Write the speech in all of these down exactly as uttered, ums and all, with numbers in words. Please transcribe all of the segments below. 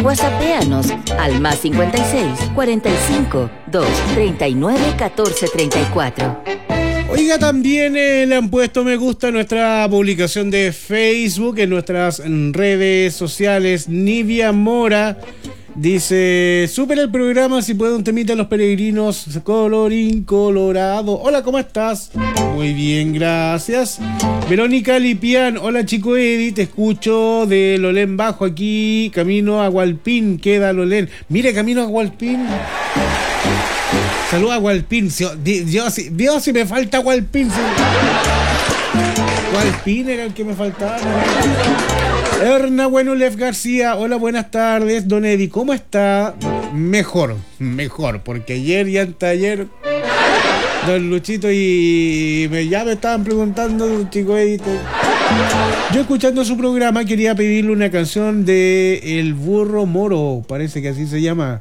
WhatsAppéanos al más cincuenta y seis, cuarenta y cinco, dos, treinta y nueve, catorce, treinta y cuatro. Oiga, también eh, le han puesto me gusta a nuestra publicación de Facebook, en nuestras redes sociales. Nivia Mora dice: súper el programa, si puede un temita a los peregrinos, colorín colorado. Hola, ¿cómo estás? Muy bien, gracias. Verónica Lipián: hola chico Eddie, te escucho de Lolén Bajo, aquí camino a Hualpín, queda Lolén. Mire, camino a Hualpín. Saluda a Hualpín. Dios, Dios, si me falta Hualpín. Si... Hualpín era el que me faltaba. Erna Buenulef García: hola, buenas tardes, don Eddie, ¿cómo está? Mejor, mejor, porque ayer y anteayer don Luchito y me, ya me estaban preguntando, chico Eddie. Yo, escuchando su programa, quería pedirle una canción de El Burro Moro, parece que así se llama.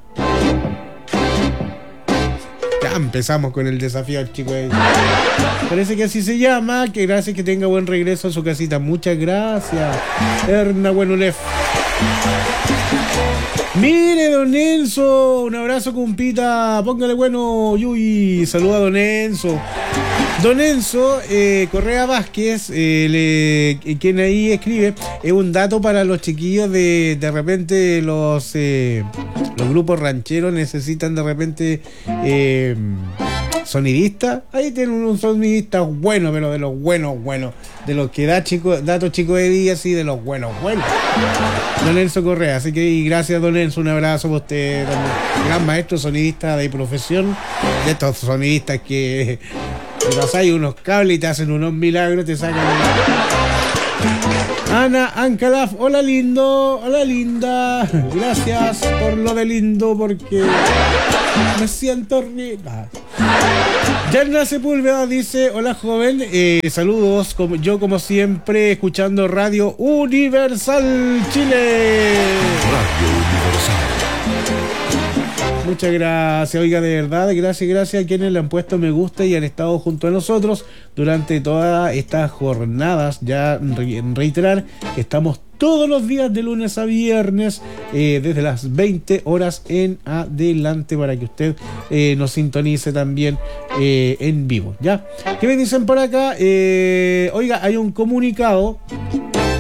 Ya empezamos con el desafío al chico Eddie. Parece que así se llama. Que gracias, que tenga buen regreso a su casita. Muchas gracias, Erna Buenulef. Mire, don Enzo, un abrazo, compita. Póngale bueno, Yuy. Saluda a don Enzo. Don Enzo eh, Correa Vázquez, eh, le, quien ahí escribe, es un dato para los chiquillos de de repente los eh, los grupos rancheros necesitan de repente eh, sonidistas. Ahí tienen un sonidista bueno, pero de los buenos, buenos, de los que da chico, datos chicos de día, así, de los buenos, buenos. Don Enzo Correa, así que y gracias, don Enzo, un abrazo para usted, gran maestro sonidista de profesión, de estos sonidistas que te pasáis unos cables y te hacen unos milagros, te sacan unos... Ana Ancalaf: hola lindo, hola linda, gracias por lo de lindo, porque me siento rica. Yarna Sepúlveda dice: hola joven, eh, saludos, como, yo como siempre escuchando Radio Universal Chile. Radio Universal. Muchas gracias, oiga, de verdad, gracias, gracias a quienes le han puesto me gusta y han estado junto a nosotros durante todas estas jornadas. Ya re- reiterar que estamos todos los días de lunes a viernes, eh, desde las veinte horas en adelante, para que usted eh, nos sintonice también eh, en vivo. ¿Ya? ¿Qué me dicen por acá? Eh, oiga, hay un comunicado